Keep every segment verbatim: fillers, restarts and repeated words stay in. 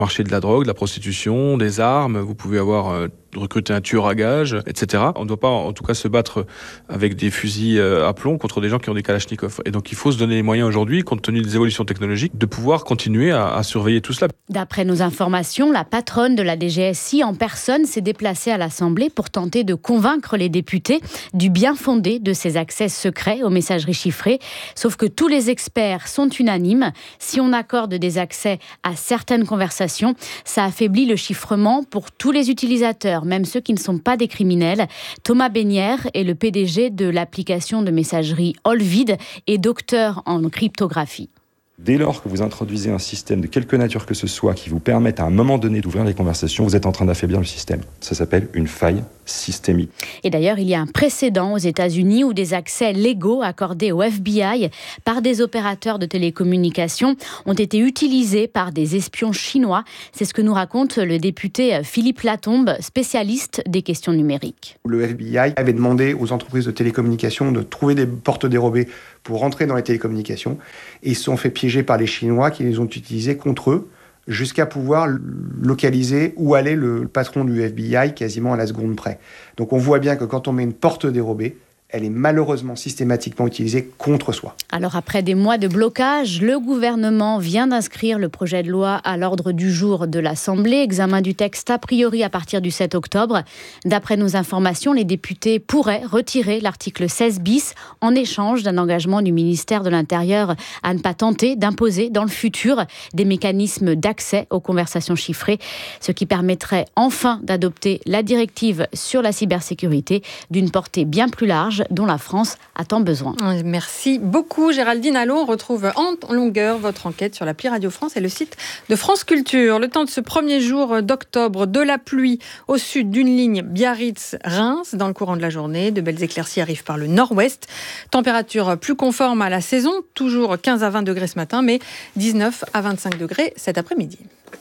marché de la drogue, de la prostitution, des armes, vous pouvez avoir euh, recruter un tueur à gages, et cetera. On ne doit pas, en tout cas, se battre avec des fusils à plomb contre des gens qui ont des kalachnikovs. Et donc, il faut se donner les moyens aujourd'hui, compte tenu des évolutions technologiques, de pouvoir continuer à, à surveiller tout cela. D'après nos informations, la patronne de la D G S I en personne s'est déplacée à l'Assemblée pour tenter de convaincre les députés du bien fondé de ces accès secrets aux messageries chiffrées. Sauf que tous les experts sont unanimes. Si on accorde des accès à certaines conversations, ça affaiblit le chiffrement pour tous les utilisateurs, même ceux qui ne sont pas des criminels. Thomas Bénière est le P D G de l'application de messagerie Olvid et docteur en cryptographie. Dès lors que vous introduisez un système de quelque nature que ce soit qui vous permette à un moment donné d'ouvrir les conversations, vous êtes en train d'affaiblir le système. Ça s'appelle une faille systémique. Et d'ailleurs, il y a un précédent aux États-Unis où des accès légaux accordés au F B I par des opérateurs de télécommunications ont été utilisés par des espions chinois. C'est ce que nous raconte le député Philippe Latombe, spécialiste des questions numériques. Le F B I avait demandé aux entreprises de télécommunications de trouver des portes dérobées pour rentrer dans les télécommunications et ils se sont fait piéger par les Chinois qui les ont utilisés contre eux jusqu'à pouvoir localiser où allait le patron du F B I quasiment à la seconde près. Donc on voit bien que quand on met une porte dérobée, elle est malheureusement systématiquement utilisée contre soi. Alors après des mois de blocage, le gouvernement vient d'inscrire le projet de loi à l'ordre du jour de l'Assemblée. Examen du texte a priori à partir du sept octobre. D'après nos informations, les députés pourraient retirer l'article seize bis en échange d'un engagement du ministère de l'Intérieur à ne pas tenter d'imposer dans le futur des mécanismes d'accès aux conversations chiffrées, ce qui permettrait enfin d'adopter la directive sur la cybersécurité d'une portée bien plus large dont la France a tant besoin. Merci beaucoup Géraldine Allo. On retrouve en longueur votre enquête sur l'appli Radio France et le site de France Culture. Le temps de ce premier jour d'octobre, de la pluie au sud d'une ligne Biarritz-Reims dans le courant de la journée. De belles éclaircies arrivent par le nord-ouest. Température plus conforme à la saison, toujours quinze à vingt degrés ce matin, mais dix-neuf à vingt-cinq degrés cet après-midi.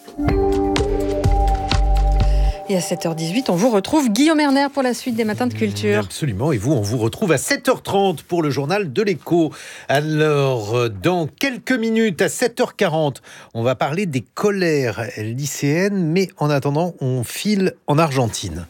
Et à sept heures dix-huit, on vous retrouve Guillaume Erner pour la suite des Matins de Culture. Absolument, et vous, on vous retrouve à sept heures trente pour le journal de l'Écho. Alors, dans quelques minutes, à sept heures quarante, on va parler des colères lycéennes, mais en attendant, on file en Argentine.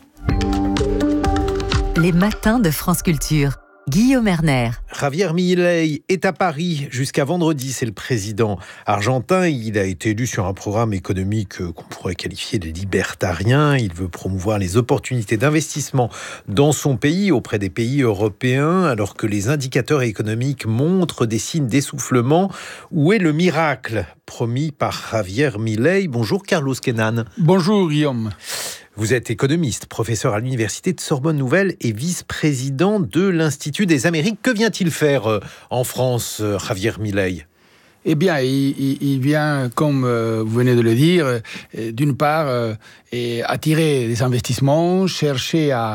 Les Matins de France Culture. Guillaume Erner. Javier Milei est à Paris jusqu'à vendredi. C'est le président argentin. Il a été élu sur un programme économique qu'on pourrait qualifier de libertarien. Il veut promouvoir les opportunités d'investissement dans son pays, auprès des pays européens, alors que les indicateurs économiques montrent des signes d'essoufflement. Où est le miracle promis par Javier Milei? Bonjour Carlos Kenan. Bonjour Guillaume. Vous êtes économiste, professeur à l'université de Sorbonne Nouvelle et vice-président de l'Institut des Amériques. Que vient-il faire en France, Javier Milei ? Eh bien, il, il vient, comme vous venez de le dire, d'une part, attirer des investissements, chercher à...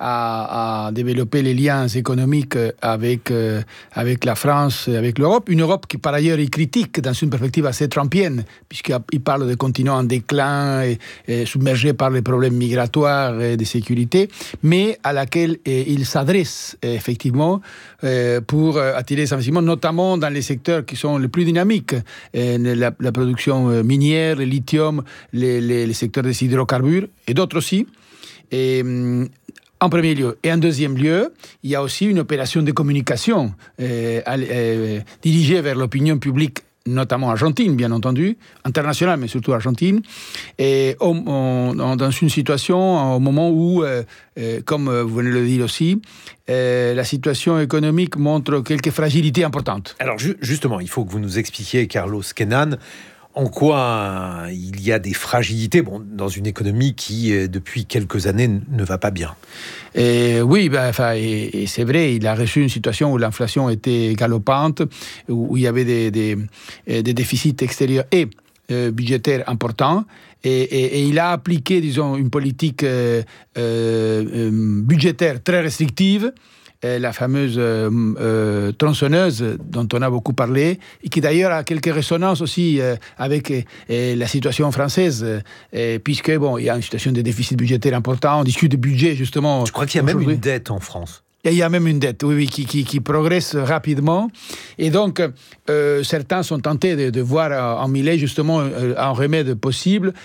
À, à développer les liens économiques avec, euh, avec la France et avec l'Europe. Une Europe qui, par ailleurs, est critique dans une perspective assez trumpienne, puisqu'il parle de continent en déclin, et, et submergé par les problèmes migratoires et de sécurité, mais à laquelle eh, il s'adresse effectivement eh, pour attirer les investissements, notamment dans les secteurs qui sont les plus dynamiques, eh, la, la production minière, le lithium, les, les, les secteurs des hydrocarbures, et d'autres aussi. Et, en premier lieu. Et en deuxième lieu, il y a aussi une opération de communication euh, euh, dirigée vers l'opinion publique, notamment argentine, bien entendu, internationale, mais surtout argentine, et au, au, dans une situation, au moment où, euh, euh, comme vous venez de le dire aussi, euh, la situation économique montre quelques fragilités importantes. Alors ju- justement, il faut que vous nous expliquiez, Carlos Kenan, en quoi il y a des fragilités bon, dans une économie qui, depuis quelques années, ne va pas bien. Et oui, ben, enfin, et, et c'est vrai, il a reçu une situation où l'inflation était galopante, où, où il y avait des, des, des déficits extérieurs et euh, budgétaires importants. Et, et, et il a appliqué, disons, une politique euh, euh, budgétaire très restrictive, la fameuse euh, euh, tronçonneuse dont on a beaucoup parlé, et qui d'ailleurs a quelques résonances aussi euh, avec euh, la situation française, euh, puisque bon, il y a une situation de déficit budgétaire important, on discute de budget justement. Je crois qu'il y a même une dette en France. Il y a même une dette, oui, oui qui, qui, qui progresse rapidement. Et donc, euh, certains sont tentés de, de voir en Milei justement euh, un remède possible